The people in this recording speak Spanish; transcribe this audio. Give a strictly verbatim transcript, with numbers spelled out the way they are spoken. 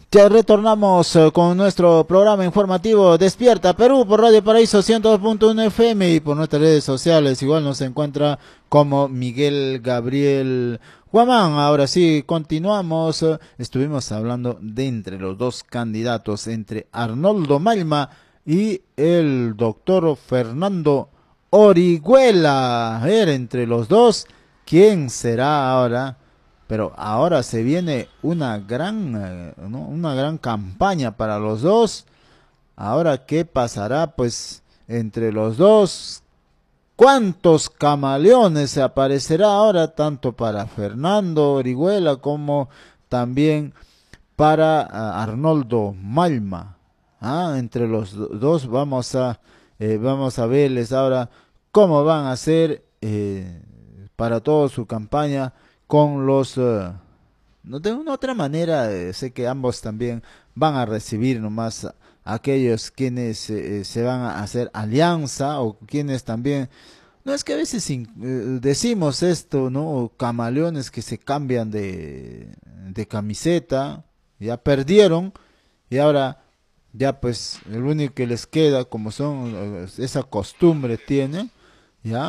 Ya retornamos eh, con nuestro programa informativo Despierta Perú por Radio Paraíso ciento dos punto uno F M y por nuestras redes sociales. Igual nos encuentra como Miguel Gabriel Guamán. Ahora sí, continuamos. eh, Estuvimos hablando de entre los dos candidatos, entre Arnoldo Malma y el doctor Fernando Orihuela. A ver, entre los dos, ¿quién será ahora? Pero ahora se viene una gran, eh, ¿no? Una gran campaña para los dos. Ahora, ¿qué pasará? Pues entre los dos, ¿cuántos camaleones se aparecerá ahora? Tanto para Fernando Orihuela como también para ah, Arnoldo Malma. Ah, entre los do- dos vamos a, eh, vamos a verles ahora cómo van a hacer eh, para toda su campaña con los eh, no de una otra manera, eh, sé que ambos también van a recibir nomás a aquellos quienes eh, eh, se van a hacer alianza o quienes también, no es que a veces in- eh, decimos esto, ¿no? Camaleones que se cambian de, de camiseta, ya perdieron y ahora ya pues el único que les queda, como son, eh, esa costumbre tienen, ya